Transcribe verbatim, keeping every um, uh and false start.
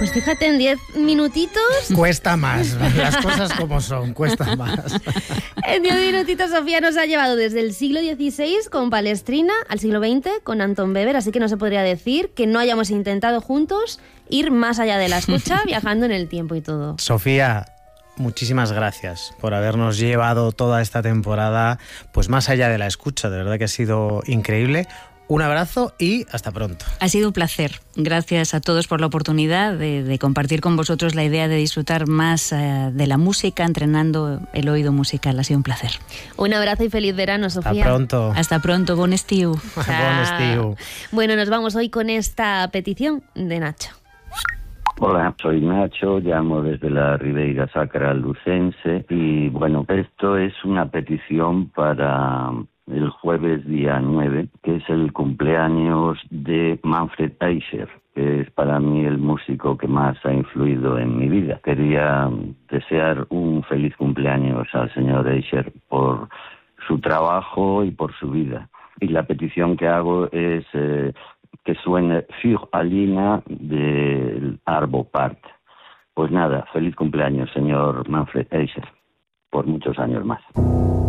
Pues fíjate, en diez minutitos... Cuesta más, las cosas como son, cuesta más. En diez minutitos Sofía nos ha llevado desde el siglo dieciséis con Palestrina al siglo veinte con Anton Weber, así que no se podría decir que no hayamos intentado juntos ir más allá de la escucha, viajando en el tiempo y todo. Sofía, muchísimas gracias por habernos llevado toda esta temporada pues más allá de la escucha, de verdad que ha sido increíble. Un abrazo y hasta pronto. Ha sido un placer. Gracias a todos por la oportunidad de, de compartir con vosotros la idea de disfrutar más uh, de la música, entrenando el oído musical. Ha sido un placer. Un abrazo y feliz verano, Sofía. Hasta pronto. Hasta pronto. Bon estiu. Bon estiu. Bueno, nos vamos hoy con esta petición de Nacho. Hola, soy Nacho, llamo desde la Ribeira Sacra lucense y bueno, esto es una petición para el jueves día nueve, que es el cumpleaños de Manfred Eicher, que es para mí el músico que más ha influido en mi vida. Quería desear un feliz cumpleaños al señor Eicher por su trabajo y por su vida. Y la petición que hago es eh, que suene Für Alina del Arvo Part. Pues nada, feliz cumpleaños, señor Manfred Eicher, por muchos años más.